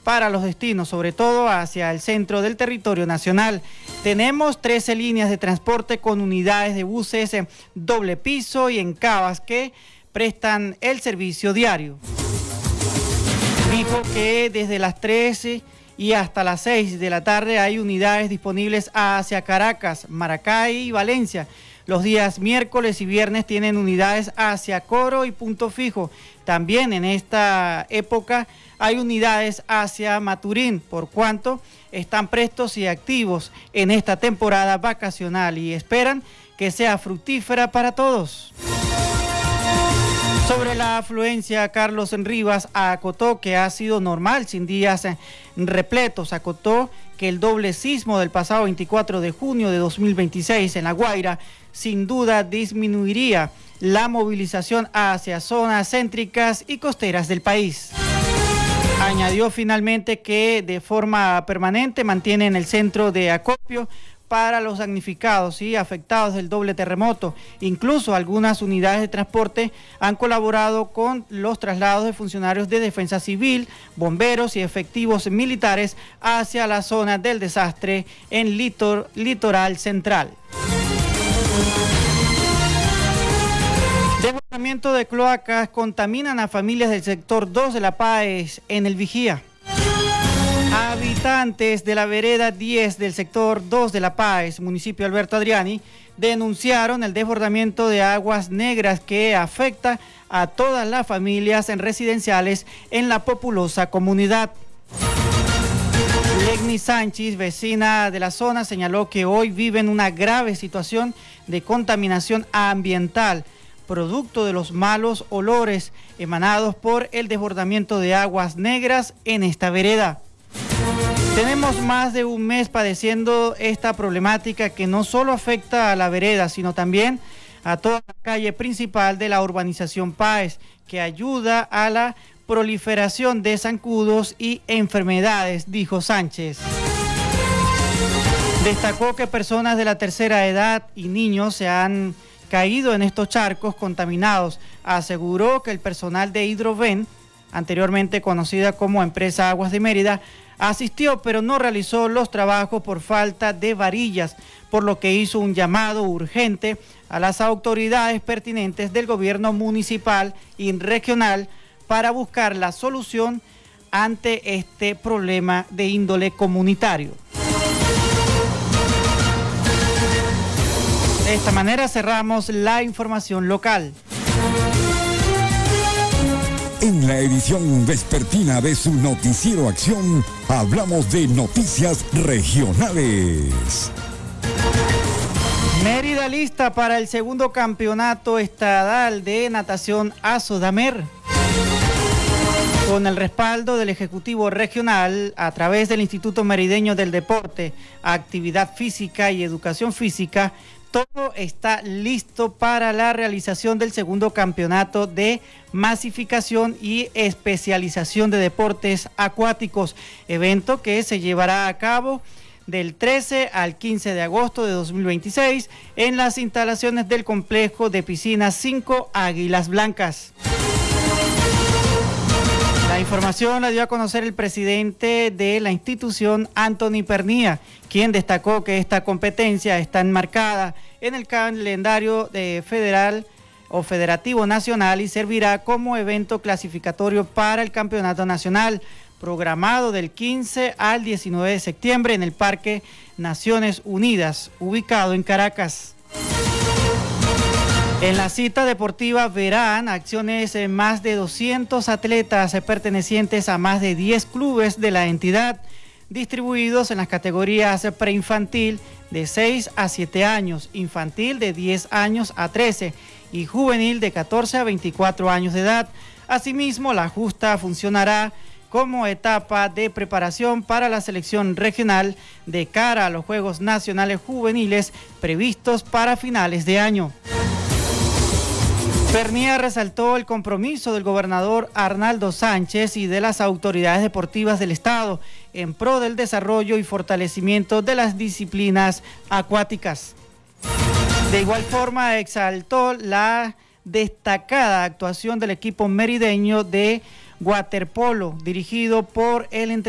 para los destinos, sobre todo hacia el centro del territorio nacional. Tenemos 13 líneas de transporte con unidades de buses en doble piso y en cabas que prestan el servicio diario. Dijo que desde las 13 y hasta las 6 de la tarde hay unidades disponibles hacia Caracas, Maracay y Valencia. Los días miércoles y viernes tienen unidades hacia Coro y Punto Fijo. También en esta época hay unidades hacia Maturín, por cuanto están prestos y activos en esta temporada vacacional y esperan que sea fructífera para todos. Sobre la afluencia, Carlos Rivas acotó que ha sido normal, sin días repletos. Acotó que el doble sismo del pasado 24 de junio de 2026 en La Guaira sin duda disminuiría la movilización hacia zonas céntricas y costeras del país. Añadió finalmente que de forma permanente mantienen el centro de acopio para los damnificados y afectados del doble terremoto. Incluso algunas unidades de transporte han colaborado con los traslados de funcionarios de defensa civil, bomberos y efectivos militares hacia la zona del desastre en litoral central. Desbordamiento de cloacas contaminan a familias del sector 2 de La Páez en El Vigía. Habitantes de la vereda 10 del sector 2 de La Páez, municipio Alberto Adriani, denunciaron el desbordamiento de aguas negras que afecta a todas las familias residenciales en la populosa comunidad. Legni Sánchez, vecina de la zona, señaló que hoy viven una grave situación de contaminación ambiental, producto de los malos olores emanados por el desbordamiento de aguas negras en esta vereda. Tenemos más de un mes padeciendo esta problemática que no solo afecta a la vereda, sino también a toda la calle principal de la urbanización Páez, que ayuda a la proliferación de zancudos y enfermedades, dijo Sánchez. Destacó que personas de la tercera edad y niños se han caído en estos charcos contaminados. Aseguró que el personal de Hidroven, anteriormente conocida como Empresa Aguas de Mérida, asistió pero no realizó los trabajos por falta de varillas, por lo que hizo un llamado urgente a las autoridades pertinentes del gobierno municipal y regional para buscar la solución ante este problema de índole comunitario. De esta manera cerramos la información local. En la edición vespertina de su noticiero Acción, hablamos de noticias regionales. Mérida lista para el segundo campeonato estadal de natación ASODAMER. Con el respaldo del Ejecutivo Regional, a través del Instituto Merideño del Deporte, Actividad Física y Educación Física, todo está listo para la realización del segundo campeonato de masificación y especialización de deportes acuáticos, evento que se llevará a cabo del 13 al 15 de agosto de 2026 en las instalaciones del complejo de piscinas 5 Águilas Blancas. La información la dio a conocer el presidente de la institución, Anthony Pernía, quien destacó que esta competencia está enmarcada en el calendario federal o federativo nacional y servirá como evento clasificatorio para el campeonato nacional, programado del 15 al 19 de septiembre en el Parque Naciones Unidas, ubicado en Caracas. En la cita deportiva verán acciones en más de 200 atletas pertenecientes a más de 10 clubes de la entidad, distribuidos en las categorías preinfantil de 6 a 7 años, infantil de 10 años a 13 y juvenil de 14 a 24 años de edad. Asimismo, la justa funcionará como etapa de preparación para la selección regional de cara a los Juegos Nacionales Juveniles previstos para finales de año. Pernía resaltó el compromiso del gobernador Arnaldo Sánchez y de las autoridades deportivas del Estado en pro del desarrollo y fortalecimiento de las disciplinas acuáticas. De igual forma, exaltó la destacada actuación del equipo merideño de waterpolo, dirigido por el entrenador